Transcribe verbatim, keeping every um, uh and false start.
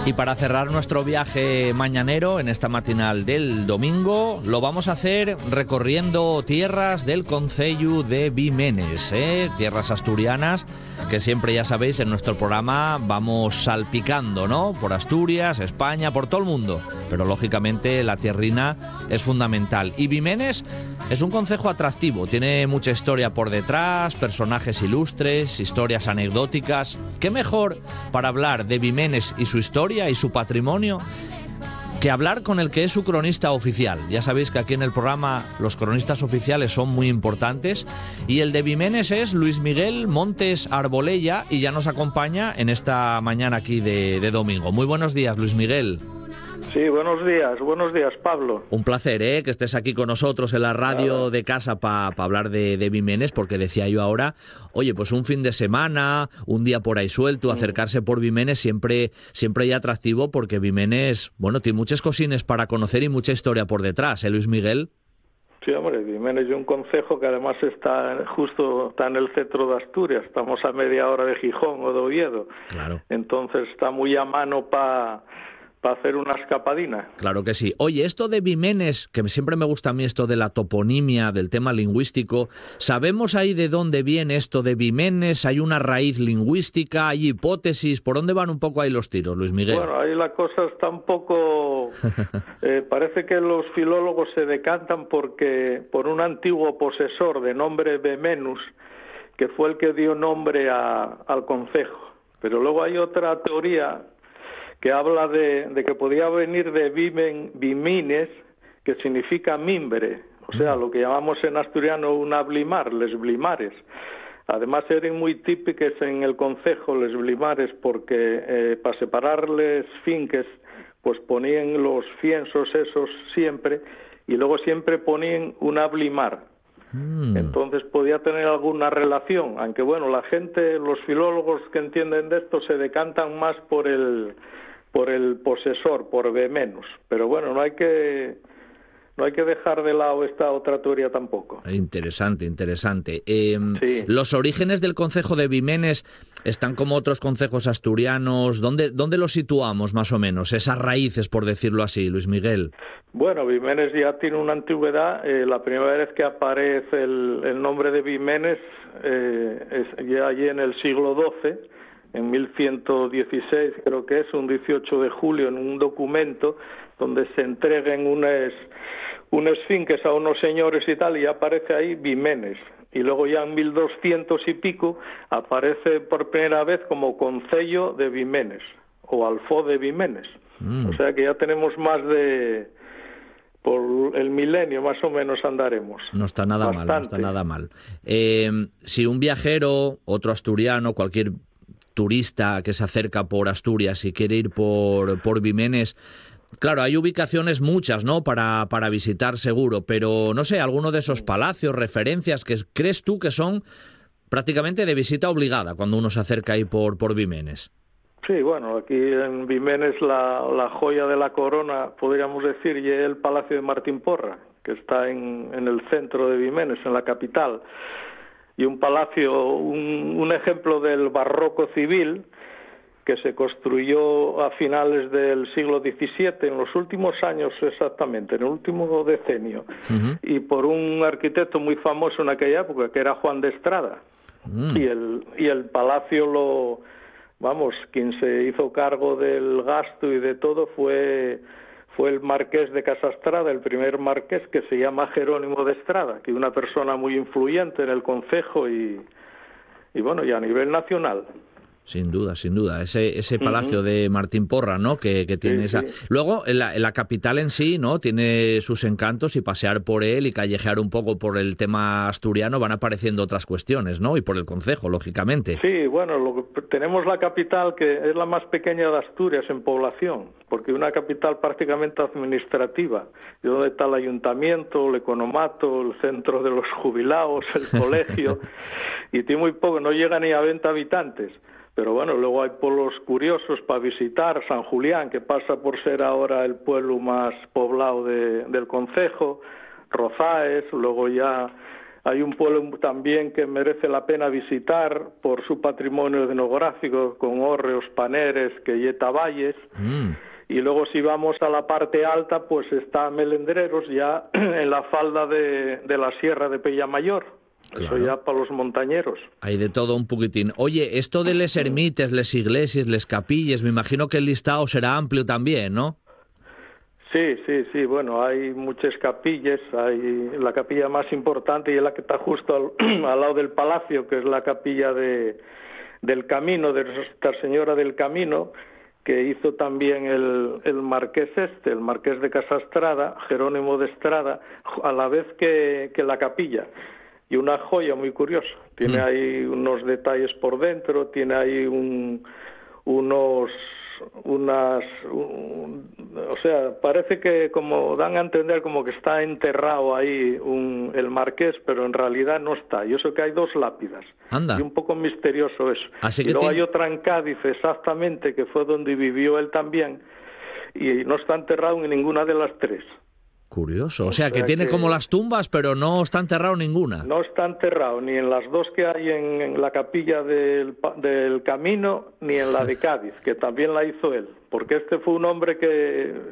Y para cerrar nuestro viaje mañanero en esta matinal del domingo, lo vamos a hacer recorriendo tierras del concello de Bimenes, ¿eh? Tierras asturianas que siempre, ya sabéis, en nuestro programa vamos salpicando, ¿no? Por Asturias, España, por todo el mundo. Pero lógicamente la tierrina es fundamental. Y Bimenes es un concejo atractivo, tiene mucha historia por detrás, personajes ilustres, historias anecdóticas. ¿Qué mejor para hablar de Bimenes y su historia y su patrimonio que hablar con el que es su cronista oficial? Ya sabéis que aquí en el programa los cronistas oficiales son muy importantes y el de Bimenes es Luis Miguel Montes Arbolella y ya nos acompaña en esta mañana aquí de, de domingo. Muy buenos días, Luis Miguel. Sí, buenos días, buenos días, Pablo. Un placer, ¿eh? Que estés aquí con nosotros en la radio claro. de casa para pa hablar de, de Bimenes, porque decía yo ahora, oye, pues un fin de semana, un día por ahí suelto, acercarse por Bimenes siempre, siempre hay atractivo, porque Bimenes, bueno, tiene muchas cosines para conocer y mucha historia por detrás, ¿eh, Luis Miguel? Sí, hombre, Bimenes es un concejo que además está justo está en el centro de Asturias, estamos a media hora de Gijón o de Oviedo. Claro. Entonces está muy a mano para... para hacer una escapadina. Claro que sí. Oye, esto de Bimenes, que siempre me gusta a mí esto de la toponimia, del tema lingüístico, ¿sabemos ahí de dónde viene esto de Bimenes? ¿Hay una raíz lingüística? ¿Hay hipótesis? ¿Por dónde van un poco ahí los tiros, Luis Miguel? Bueno, ahí la cosa está un poco... eh, parece que los filólogos se decantan porque por un antiguo posesor de nombre Bemenus, que fue el que dio nombre a, al concejo. Pero luego hay otra teoría que habla de, de que podía venir de bimen, bimines, que significa mimbre, o sea, lo que llamamos en asturiano un ablimar, les blimares. Además eran muy típicas en el concejo les blimares porque eh, para separarles finques pues ponían los fiensos esos siempre y luego siempre ponían un ablimar. Mm. Entonces podía tener alguna relación, aunque bueno, la gente, los filólogos que entienden de esto se decantan más por el por el posesor, por Bemenus, pero bueno, no hay que no hay que dejar de lado esta otra teoría tampoco. Interesante, interesante. Eh, sí. Los orígenes del concejo de Bimenes están como otros concejos asturianos. ¿Dónde, dónde los situamos más o menos? Esas raíces, por decirlo así, Luis Miguel. Bueno, Bimenes ya tiene una antigüedad. Eh, la primera vez que aparece el, el nombre de Bimenes eh, es ya allí en el siglo doce. En mil ciento dieciséis, creo que es, un dieciocho de julio, en un documento donde se entreguen unas, unas finques a unos señores y tal, y aparece ahí Bimenes. Y luego ya en mil doscientos y pico aparece por primera vez como concello de Bimenes, o alfó de Bimenes. Mm. O sea que ya tenemos más de... por el milenio más o menos andaremos. No está nada Bastante. mal, no está nada mal. Eh, si un viajero, otro asturiano, cualquier turista que se acerca por Asturias y quiere ir por, por Bimenes, claro, hay ubicaciones muchas, ¿no?, para, para visitar seguro, pero no sé, alguno de esos palacios, referencias que crees tú que son prácticamente de visita obligada cuando uno se acerca ahí por, por Bimenes. Sí, bueno, aquí en Bimenes la, la joya de la corona, podríamos decir, y es el Palacio de Martín Porra, que está en, en el centro de Bimenes, en la capital. Y un palacio, un, un ejemplo del barroco civil que se construyó a finales del siglo diecisiete, en los últimos años exactamente, en el último decenio, uh-huh. y por un arquitecto muy famoso en aquella época, que era Juan de Estrada. Uh-huh. Y el, y el palacio lo, vamos, quien se hizo cargo del gasto y de todo fue... fue el marqués de Casastrada, el primer marqués, que se llama Jerónimo de Estrada, que es una persona muy influyente en el concejo y, y bueno, y a nivel nacional. Sin duda, sin duda. Ese ese palacio uh-huh. de Martín Porra, ¿no?, que, que tiene sí, esa... Sí. Luego, en la, en la capital en sí, ¿no?, tiene sus encantos, y pasear por él y callejear un poco por el tema asturiano van apareciendo otras cuestiones, ¿no?, y por el concejo, lógicamente. Sí, bueno, lo que, tenemos la capital, que es la más pequeña de Asturias en población, porque es una capital prácticamente administrativa, y donde está el ayuntamiento, el economato, el centro de los jubilados, el colegio, y tiene muy poco, no llega ni a veinte habitantes. Pero bueno, luego hay pueblos curiosos para visitar, San Julián, que pasa por ser ahora el pueblo más poblado de, del concejo, Rozaes, luego ya Hay un pueblo también que merece la pena visitar por su patrimonio etnográfico, con hórreos, paneres, que yeta valles. Mm. Y luego si vamos a la parte alta, pues está Melendreros, ya en la falda de, de la Sierra de Pellamayor. Claro. Eso ya para los montañeros. Hay de todo un poquitín. Oye, esto de les ermites, les iglesias, les capillas, me imagino que el listado será amplio también, ¿no? Sí, sí, sí, bueno, hay muchas capillas, hay la capilla más importante y es la que está justo al, al lado del palacio, que es la capilla de, del Camino, de Nuestra Señora del Camino, que hizo también el, el marqués este, el marqués de Casastrada, Jerónimo de Estrada, a la vez que, que la capilla. Y una joya muy curiosa, tiene mm. ahí unos detalles por dentro, tiene ahí un, unos... unas un, o sea, parece que como dan a entender como que está enterrado ahí un, el marqués, pero en realidad no está. Y eso que hay dos lápidas. Anda. Y un poco misterioso eso. Así y que luego te... hay otra en Cádiz exactamente, que fue donde vivió él también, y no está enterrado en ninguna de las tres. Curioso, o sea, o sea que tiene que... como las tumbas, pero no está enterrado ninguna. No está enterrado ni en las dos que hay en, en la capilla del, del Camino, ni en la de Cádiz, que también la hizo él, porque este fue un hombre que